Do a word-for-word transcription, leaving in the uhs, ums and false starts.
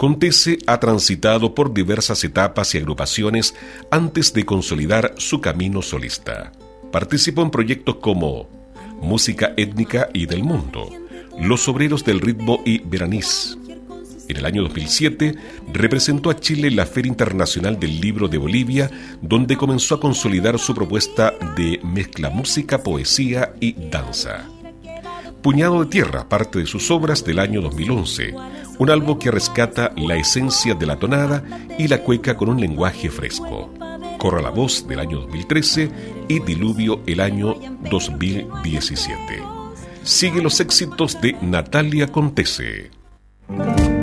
Contese ha transitado por diversas etapas y agrupaciones antes de consolidar su camino solista. Participó en proyectos como Música Étnica y del Mundo, Los Obreros del Ritmo y Veraniz. En el año dos mil siete representó a Chile en la Feria Internacional del Libro de Bolivia, donde comenzó a consolidar su propuesta de mezcla música, poesía y danza. Puñado de Tierra, parte de sus obras del año dos mil once, un álbum que rescata la esencia de la tonada y la cueca con un lenguaje fresco. Corra la Voz del año dos mil trece y Diluvio el año dos mil diecisiete. Sigue los éxitos de Natalia Contese.